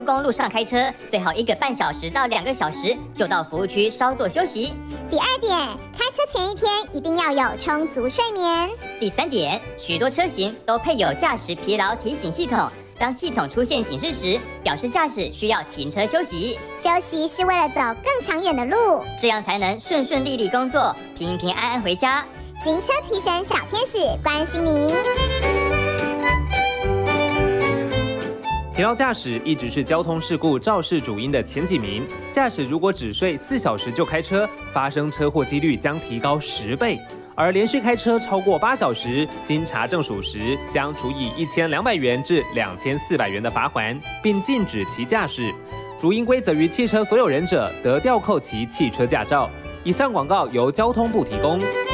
公路上开车，最好1个半小时到2个小时就到服务区稍作休息。 第2点，开车前1天一定要有充足睡眠。 第3点，许多车型都配有驾驶疲劳提醒系统，当系统出现警示时，表示驾驶需要停车休息。 休息是为了走更长远的路， 这样才能顺顺利利工作，平平安安回家。 行车提神小天使关心您。 疲劳驾驶一直是交通事故肇事主因的前几名。驾驶如果只睡4小时就开车，发生车祸几率将提高10倍。而连续开车超过8小时，经查证属实，将处以1200元至2400元的罚锾，并禁止其驾驶。如应归责于汽车所有人者，得吊扣其汽车驾照。以上广告由交通部提供。